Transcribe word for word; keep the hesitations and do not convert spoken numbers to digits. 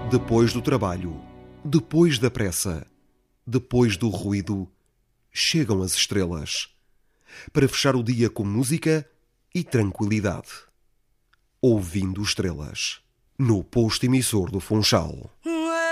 Depois do trabalho, depois da pressa, depois do ruído, chegam as estrelas, para fechar o dia com música e tranquilidade. Ouvindo Estrelas, no posto emissor do Funchal.